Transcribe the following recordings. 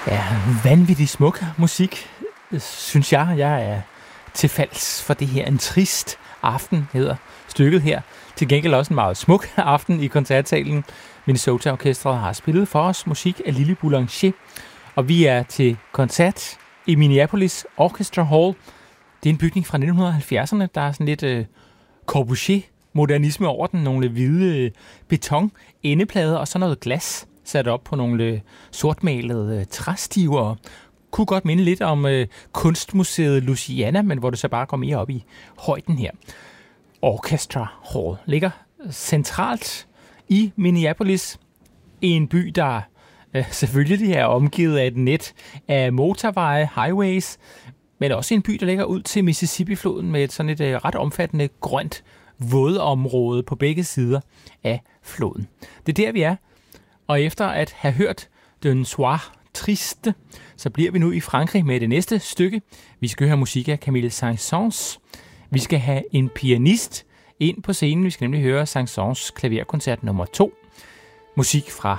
Ja, vanvittig smuk musik, synes jeg. Jeg er til falds for det her. En trist aften hedder stykket her. Til gengæld også en meget smuk aften i koncertsalen. Minnesota Orkestret har spillet for os musik af Lily Boulanger. Og vi er til koncert i Minneapolis Orchestra Hall. Det er en bygning fra 1970'erne. Der er sådan lidt Corbusier-modernisme over den. Nogle hvide beton-endeplader og så noget glas sat op på nogle sortmalede træstiver. Kunne godt minde lidt om kunstmuseet Louisiana, men hvor det så bare går mere op i højden her. Orchestra Hall ligger centralt i Minneapolis, en by, der selvfølgelig er omgivet af et net af motorveje, highways, men også en by, der ligger ud til Mississippi-floden med sådan et ret omfattende grønt vådområde på begge sider af floden. Det er der, vi er. Og efter at have hørt Den Soir Triste, så bliver vi nu i Frankrig med det næste stykke. Vi skal høre musik af Camille Saint-Saëns. Vi skal have en pianist ind på scenen. Vi skal nemlig høre Saint-Saëns klaverkoncert nummer 2. Musik fra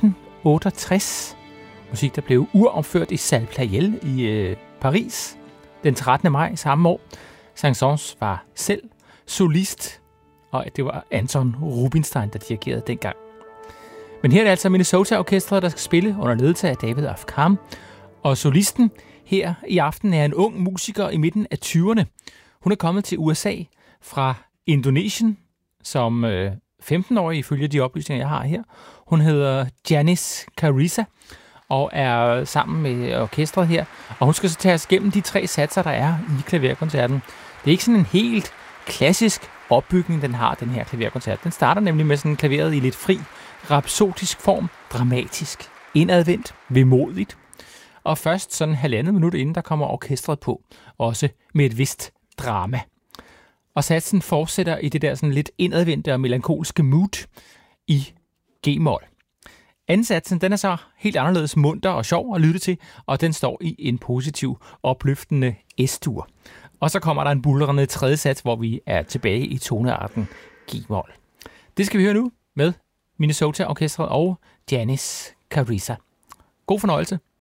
1868. Musik, der blev uropført i Salle Pleyel i Paris den 13. maj samme år. Saint-Saëns var selv solist, og det var Anton Rubinstein, der dirigerede dengang. Men her er det altså Minnesota Orkestret, der skal spille under ledelse af David Afkham. Og solisten her i aften er en ung musiker i midten af 20'erne. Hun er kommet til USA fra Indonesien som 15-årig, ifølge de oplysninger, jeg har her. Hun hedder Janice Carissa og er sammen med orkestret her. Og hun skal så tage os gennem de 3 satser, der er i klaverkoncerten. Det er ikke sådan en helt klassisk opbygning, den har, den her klaverkoncert. Den starter nemlig med sådan klaveret i lidt fri, rapsodisk form, dramatisk, indadvendt, vemodigt. Og først sådan 1,5 minut inden, der kommer orkestret på, også med et vist drama. Og satsen fortsætter i det der sådan lidt indadvendte og melankolske mood i G-mol. Anden satsen, den er så helt anderledes munter og sjov at lytte til, og den står i en positiv, opløftende S-dur. Og så kommer der en buldrende 3. sats, hvor vi er tilbage i tonearten G-mol. Det skal vi høre nu med Minnesota Orkestret og Janice Carissa. God fornøjelse.